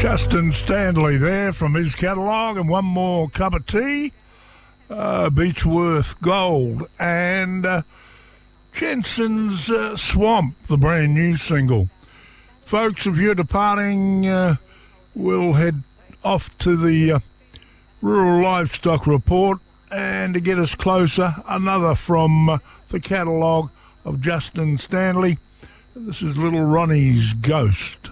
Justin Stanley there from his catalogue, and one more cup of tea, Beechworth Gold, and Jensen's Swamp, the brand new single. Folks, if you're departing, we'll head off to the Rural Livestock Report, and to get us closer, another from the catalogue of Justin Stanley. This is Little Ronnie's Ghost.